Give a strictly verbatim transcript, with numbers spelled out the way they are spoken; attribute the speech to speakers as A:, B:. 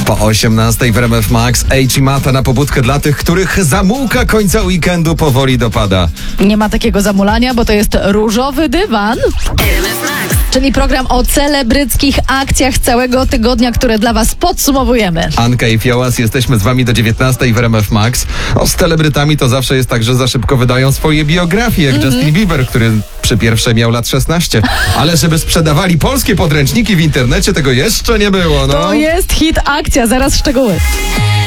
A: Po osiemnastej w R M F Max H i Mata na pobudkę dla tych, których zamułka końca weekendu powoli dopada.
B: Nie ma takiego zamulania, bo to jest różowy dywan. Czyli program o celebryckich akcjach całego tygodnia, które dla was podsumowujemy.
A: Anka i Fiołas, jesteśmy z wami do dziewiętnastej w R M F Max. O, z celebrytami to zawsze jest tak, że za szybko wydają swoje biografie, jak mm-hmm. Justin Bieber, który przy pierwszej miał lat szesnaście. Ale żeby sprzedawali polskie podręczniki w internecie, tego jeszcze nie było, no.
B: To jest hit akcja, zaraz szczegóły.